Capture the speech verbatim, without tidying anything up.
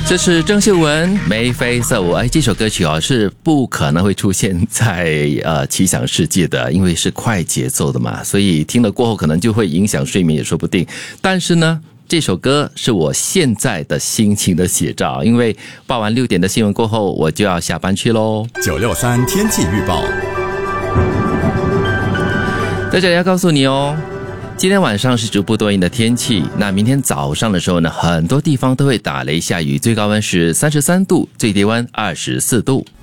这是郑秀文眉飞色舞。哎，这首歌曲哦是不可能会出现在呃奇想世界的，因为是快节奏的嘛，所以听了过后可能就会影响睡眠也说不定。但是呢，这首歌是我现在的心情的写照，因为报完六点的新闻过后，我就要下班去喽。 九六三天气预报， 在这里要告诉你哦。今天晚上是逐步多云的天气，那明天早上的时候呢，很多地方都会打雷下雨，最高温是三十三度，最低温二十四度。